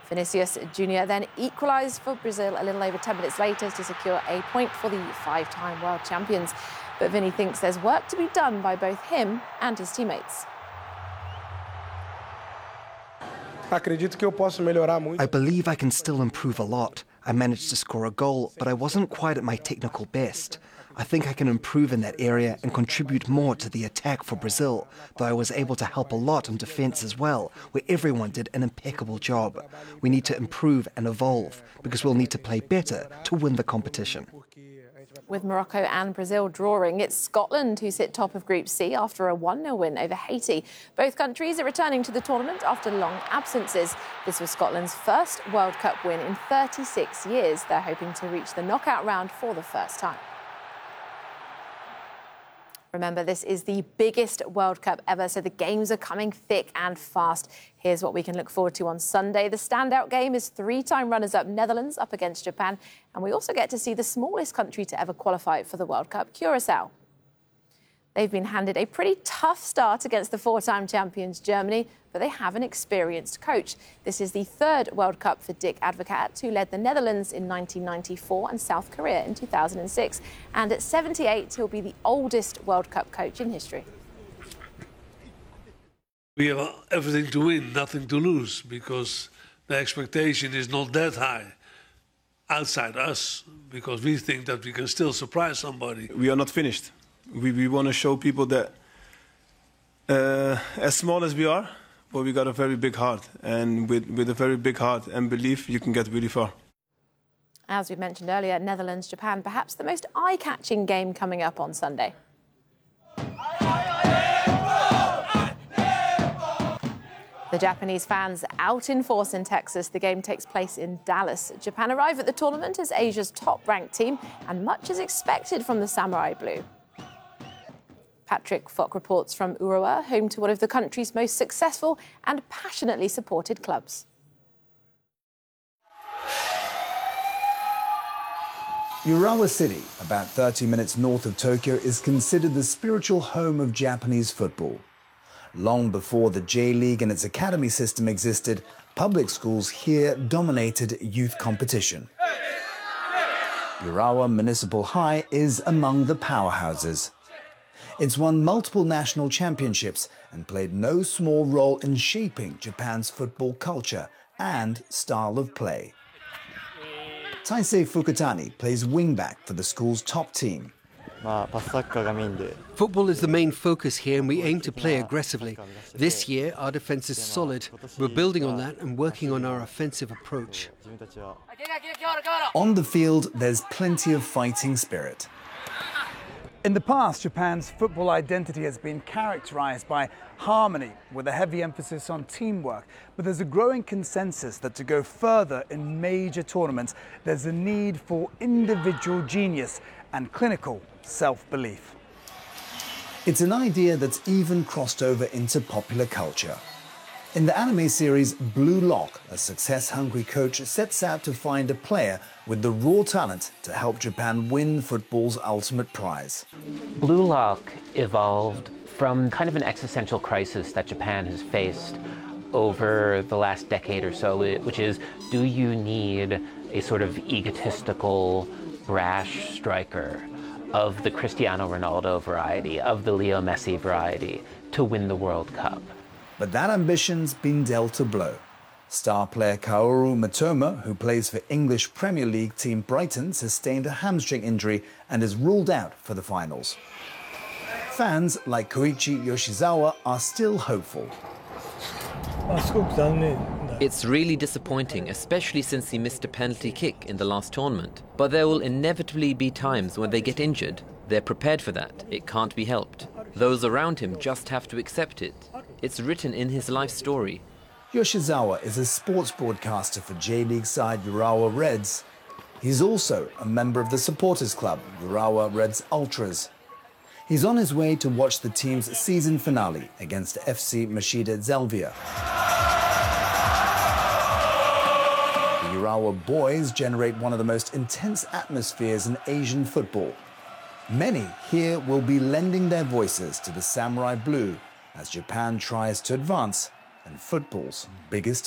Vinicius Jr. then equalised for Brazil a little over 10 minutes later to secure a point for the five-time world champions. But Vinny thinks there's work to be done by both him and his teammates. I believe I can still improve a lot. I managed to score a goal, but I wasn't quite at my technical best. I think I can improve in that area and contribute more to the attack for Brazil, though I was able to help a lot in defence as well, where everyone did an impeccable job. We need to improve and evolve, because we'll need to play better to win the competition. With Morocco and Brazil drawing, it's Scotland who sit top of Group C after a 1-0 win over Haiti. Both countries are returning to the tournament after long absences. This was Scotland's first World Cup win in 36 years. They're hoping to reach the knockout round for the first time. Remember, this is the biggest World Cup ever, so the games are coming thick and fast. Here's what we can look forward to on Sunday. The standout game is three-time runners-up Netherlands up against Japan. And we also get to see the smallest country to ever qualify for the World Cup, Curacao. They've been handed a pretty tough start against the four-time champions Germany, but they have an experienced coach. This is the third World Cup for Dick Advocaat, who led the Netherlands in 1994 and South Korea in 2006. And at 78, he'll be the oldest World Cup coach in history. We have everything to win, nothing to lose, because the expectation is not that high outside us, because we think that we can still surprise somebody. We are not finished. We want to show people that as small as we are, but we got a very big heart. And with a very big heart and belief, you can get really far. As we mentioned earlier, Netherlands, Japan, perhaps the most eye-catching game coming up on Sunday. The Japanese fans out in force in Texas. The game takes place in Dallas. Japan arrive at the tournament as Asia's top-ranked team, and much is expected from the Samurai Blue. Patrick Fock reports from Urawa, home to one of the country's most successful and passionately supported clubs. Urawa City, about 30 minutes north of Tokyo, is considered the spiritual home of Japanese football. Long before the J-League and its academy system existed, public schools here dominated youth competition. Urawa Municipal High is among the powerhouses. It's won multiple national championships and played no small role in shaping Japan's football culture and style of play. Taisei Fukutani plays wingback for the school's top team. Football is the main focus here and we aim to play aggressively. This year our defence is solid. We're building on that and working on our offensive approach. On the field, there's plenty of fighting spirit. In the past, Japan's football identity has been characterized by harmony, with a heavy emphasis on teamwork. But there's a growing consensus that to go further in major tournaments, there's a need for individual genius and clinical self-belief. It's an idea that's even crossed over into popular culture. In the anime series Blue Lock, a success-hungry coach sets out to find a player with the raw talent to help Japan win football's ultimate prize. Blue Lock evolved from kind of an existential crisis that Japan has faced over the last decade or so, which is, do you need a sort of egotistical, brash striker of the Cristiano Ronaldo variety, of the Leo Messi variety, to win the World Cup? But that ambition's been dealt a blow. Star player Kaoru Matoma, who plays for English Premier League team Brighton, sustained a hamstring injury and is ruled out for the finals. Fans like Koichi Yoshizawa are still hopeful. It's really disappointing, especially since he missed a penalty kick in the last tournament. But there will inevitably be times when they get injured. They're prepared for that. It can't be helped. Those around him just have to accept it. It's written in his life story. Yoshizawa is a sports broadcaster for J-League side Urawa Reds. He's also a member of the supporters club, Urawa Reds Ultras. He's on his way to watch the team's season finale against FC Mashida Zelvia. The Urawa boys generate one of the most intense atmospheres in Asian football. Many here will be lending their voices to the Samurai Blue as Japan tries to advance in football's biggest